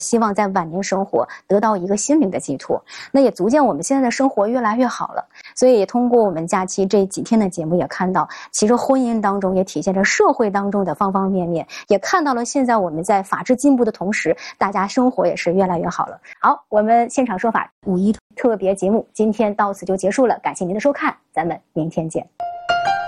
希望在晚年生活得到一个心灵的寄托。那也足见我们现在的生活越来越好了。所以也通过我们假期这几天的节目，也看到其实婚姻当中也体现着社会当中的方方面面，也看到了现在我们在法治进步的同时，大家生活也是越来越好了。好，我们现场说法五一特别节目今天到此就结束了，感谢您的收看，咱们明天见。